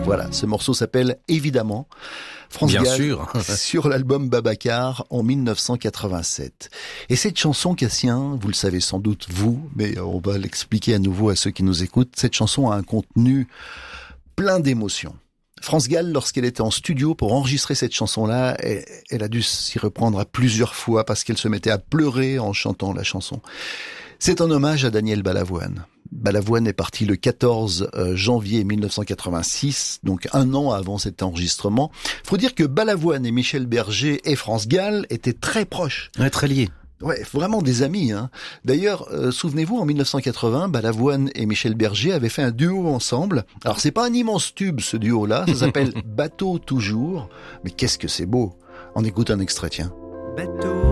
Voilà, ce morceau s'appelle Évidemment. France Bien Gall, sûr. sur l'album Babacar en 1987. Et cette chanson, Cassien, vous le savez sans doute vous, mais on va l'expliquer à nouveau à ceux qui nous écoutent, cette chanson a un contenu plein d'émotions. France Gall, lorsqu'elle était en studio pour enregistrer cette chanson-là, elle a dû s'y reprendre à plusieurs fois parce qu'elle se mettait à pleurer en chantant la chanson. C'est un hommage à Daniel Balavoine. Balavoine est parti le 14 janvier 1986, donc un an avant cet enregistrement. Faut dire que Balavoine et Michel Berger et France Gall étaient très proches. Ouais, très lié. Ouais, vraiment des amis, hein. D'ailleurs, souvenez-vous, en 1980, Balavoine et Michel Berger avaient fait un duo ensemble. Alors, c'est pas un immense tube, ce duo-là. Ça s'appelle Bateau toujours. Mais qu'est-ce que c'est beau. On écoute un extrait, tiens. Bateau.